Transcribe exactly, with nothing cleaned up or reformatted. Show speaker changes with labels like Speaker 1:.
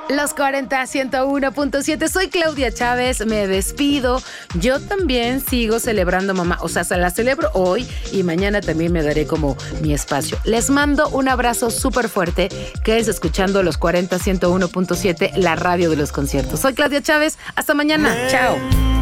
Speaker 1: Los cuarenta, ciento uno punto siete. Soy Claudia Chávez, me despido. Yo también sigo celebrando mamá. O sea, se la celebro hoy y mañana también me daré como mi espacio. Les mando un abrazo súper fuerte. Quédense escuchando los cuarenta, ciento uno punto siete, la radio de los conciertos. Soy Claudia Chávez. Hasta mañana. Chao.